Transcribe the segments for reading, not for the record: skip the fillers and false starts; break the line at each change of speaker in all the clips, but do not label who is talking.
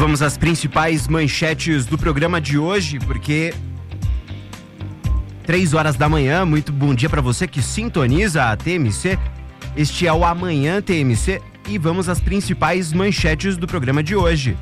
Vamos às principais manchetes do programa de hoje, porque 3 horas da manhã, muito bom dia para você que sintoniza a TMC. Este é o Amanhã TMC e vamos às principais manchetes do programa de hoje.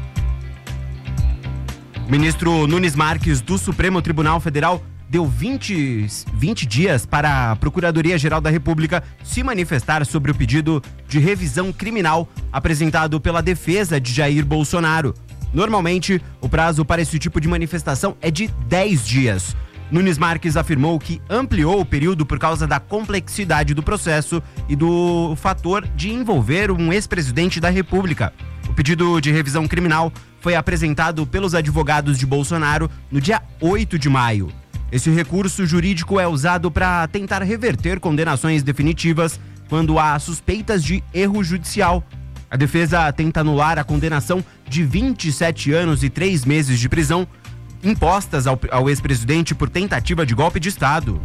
O ministro Nunes Marques do Supremo Tribunal Federal deu 20 dias para a Procuradoria-Geral da República se manifestar sobre o pedido de revisão criminal apresentado pela defesa de Jair Bolsonaro. Normalmente, o prazo para esse tipo de manifestação é de 10 dias. Nunes Marques afirmou que ampliou o período por causa da complexidade do processo e do fator de envolver um ex-presidente da República. O pedido de revisão criminal foi apresentado pelos advogados de Bolsonaro no dia 8 de maio. Esse recurso jurídico é usado para tentar reverter condenações definitivas quando há suspeitas de erro judicial. A defesa tenta anular a condenação de 27 anos e 3 meses de prisão impostas ao ex-presidente por tentativa de golpe de Estado.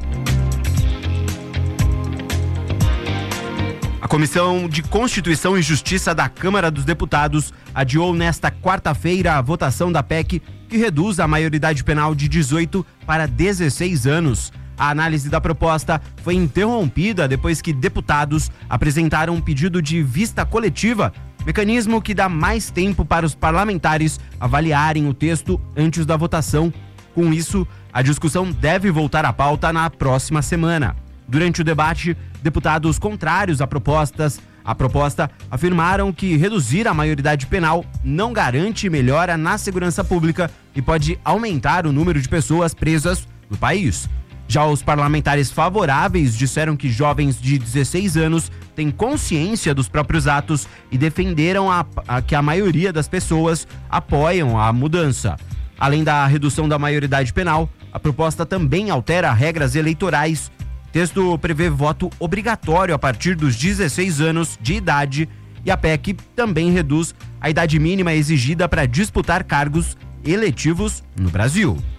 A Comissão de Constituição e Justiça da Câmara dos Deputados adiou nesta quarta-feira a votação da PEC que reduz a maioridade penal de 18 para 16 anos. A análise da proposta foi interrompida depois que deputados apresentaram um pedido de vista coletiva, mecanismo que dá mais tempo para os parlamentares avaliarem o texto antes da votação. Com isso, a discussão deve voltar à pauta na próxima semana. Durante o debate, deputados contrários à proposta afirmaram que reduzir a maioridade penal não garante melhora na segurança pública e pode aumentar o número de pessoas presas no país. Já os parlamentares favoráveis disseram que jovens de 16 anos têm consciência dos próprios atos e defenderam que a maioria das pessoas apoiam a mudança. Além da redução da maioridade penal, a proposta também altera regras eleitorais. O texto prevê voto obrigatório a partir dos 16 anos de idade e a PEC também reduz a idade mínima exigida para disputar cargos eletivos no Brasil.